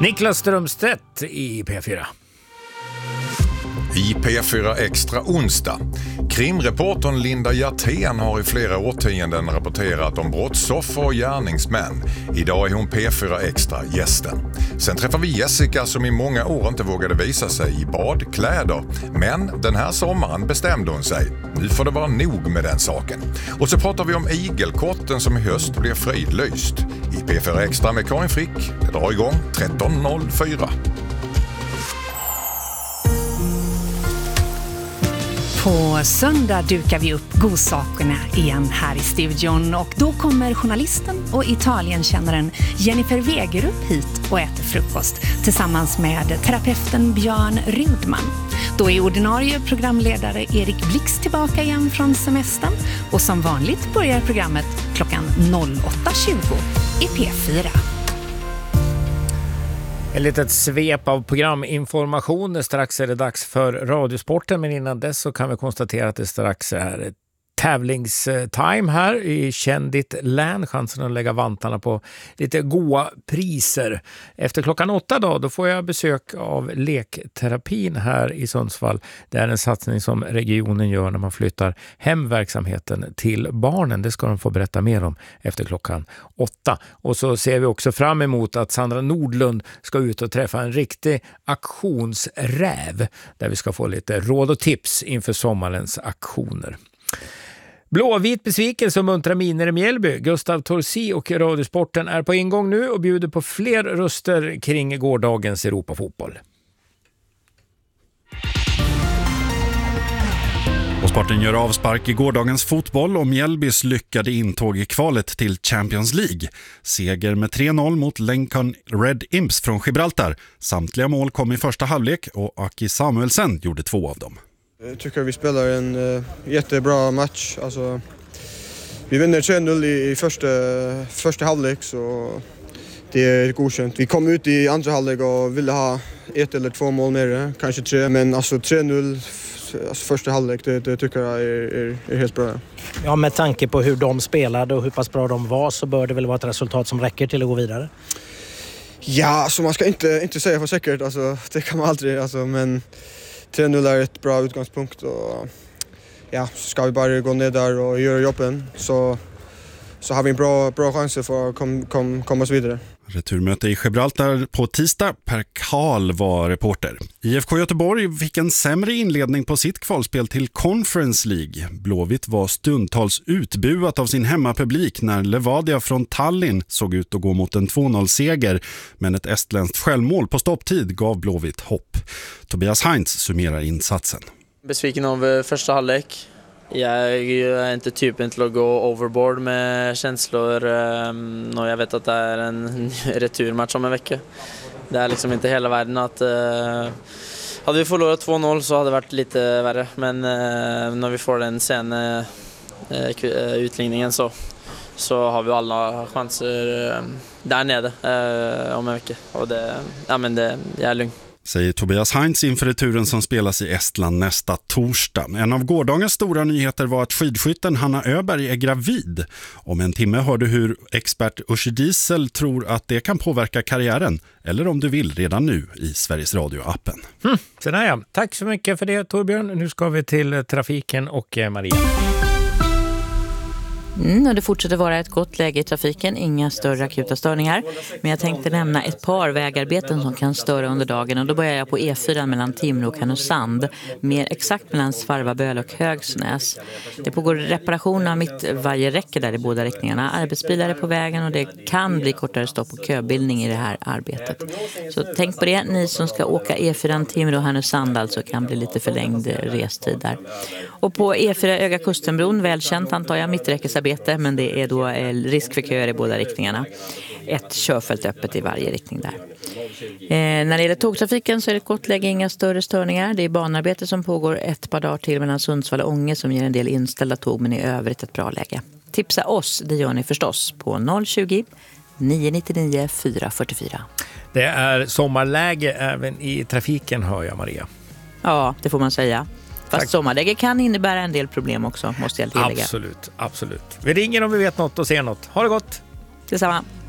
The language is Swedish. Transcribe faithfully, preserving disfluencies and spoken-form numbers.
Niklas Strömstedt i P fyra. I P fyra Extra onsdag. Krimreportern Linda Hjertén har i flera årtionden rapporterat om brottsoffer och gärningsmän. Idag är hon P fyra Extra gästen. Sen träffar vi Jessica som i många år inte vågade visa sig i badkläder. Men den här sommaren bestämde hon sig. Nu får det vara nog med den saken. Och så pratar vi om igelkotten som i höst blir fridlyst. I P fyra Extra med Karin Frick. Det drar igång tretton noll fyra. På söndag dukar vi upp godsakerna igen här i studion och då kommer journalisten och Italienkännaren Jennifer Wegerup hit och äter frukost tillsammans med terapeuten Björn Rudman. Då är ordinarie programledare Erik Blix tillbaka igen från semestern och som vanligt börjar programmet klockan åtta tjugo i P fyra. En litet svep av programinformation. Strax är det dags för Radiosporten, men innan dess så kan vi konstatera att det strax är tävlingstime här i Kändit län. Chansen att lägga vantarna på lite goda priser. Efter klockan åtta då, då får jag besök av lekterapin här i Sundsvall. Det är en satsning som regionen gör när man flyttar hem verksamheten till barnen. Det ska de få berätta mer om efter klockan åtta. Och så ser vi också fram emot att Sandra Nordlund ska ut och träffa en riktig aktionsräv där vi ska få lite råd och tips inför sommarens aktioner. Blåvit besvikelse och muntra miner i Mjällby. Gustav Torsi och Radiosporten är på ingång nu och bjuder på fler röster kring gårdagens Europafotboll. Och sporten gör avspark i gårdagens fotboll och Mjällbys lyckade intåg i kvalet till Champions League. Seger med tre noll mot Lincoln Red Imps från Gibraltar. Samtliga mål kom i första halvlek och Aki Samuelsen gjorde två av dem. Jag tycker vi spelar en uh, jättebra match. Alltså, vi vinner tre noll i, i första, första halvlek, så det är godkänt. Vi kom ut i andra halvlek och ville ha ett eller två mål mer, kanske tre. Men alltså tre noll alltså första halvlek, det, det tycker jag är, är, är helt bra. Ja, med tanke på hur de spelade och hur pass bra de var så bör det väl vara ett resultat som räcker till att gå vidare? Ja, alltså man ska inte, inte säga för säkert. Alltså, det kan man aldrig, alltså, men tre noll är ett bra utgångspunkt och ja, ska vi bara gå ner där och göra jobben så, så har vi en bra, bra chans för att kom, kom, komma oss vidare. Returmöte i Gibraltar på tisdag. Per Karl var reporter. I F K Göteborg fick en sämre inledning på sitt kvalspel till Conference League. Blåvitt var stundtals utbuat av sin hemmapublik när Levadia från Tallinn såg ut att gå mot en två noll-seger. Men ett estländskt självmål på stopptid gav Blåvitt hopp. Tobias Heinz summerar insatsen. Besviken av första halvlek. Jag är inte typen till att gå overboard med känslor um, och jag vet att det är en returmatch om en vecka. Det är liksom inte hela världen att uh, hade vi förlorat två noll så hade det varit lite värre, men uh, när vi får den sen uh, uh, utligningen så så har vi alla chanser uh, där nere uh, om en vecka och det ja men det jag är lugn. Säger Tobias Heinz inför returen som spelas i Estland nästa torsdag. En av gårdagens stora nyheter var att skidskytten Hanna Öberg är gravid. Om en timme hör du hur expert Uschi Diesel tror att det kan påverka karriären. Eller om du vill redan nu i Sveriges Radio-appen. Hmm, så där ja. Tack så mycket för det Torbjörn. Nu ska vi till trafiken och Maria. Mm, och det fortsätter vara ett gott läge i trafiken, inga större akuta störningar. Men jag tänkte nämna ett par vägarbeten som kan störa under dagen. Och då börjar jag på E fyra mellan Timrå och Härnösand. Mer exakt mellan Svarvaböl och Högsnäs. Det pågår reparation av mitt varje räcke där i båda riktningarna. Arbetsbilar är på vägen och det kan bli kortare stopp och köbildning i det här arbetet. Så tänk på det, ni som ska åka E fyra Timrå och Härnösand alltså kan bli lite förlängd restid där. Och på E fyra Öga Kustenbron, välkänt antar jag, mitträckesarbete. Men det är då risk för köer i båda riktningarna. Ett körfält öppet i varje riktning där. Eh, när det gäller tågtrafiken så är det ett gott läge, inga större störningar. Det är banarbete som pågår ett par dagar till mellan Sundsvall och Ånge som ger en del inställda tåg, men i övrigt ett bra läge. Tipsa oss, det gör ni förstås, på noll tjugo, nio nio nio, fyra fyra fyra. Det är sommarläge även i trafiken, hör jag Maria. Ja, det får man säga. Fast Tack. Sommarläge kan innebära en del problem också, måste jag tillägga. Absolut, absolut. Vi ringer om vi vet något och ser något. Ha det gott! Detsamma.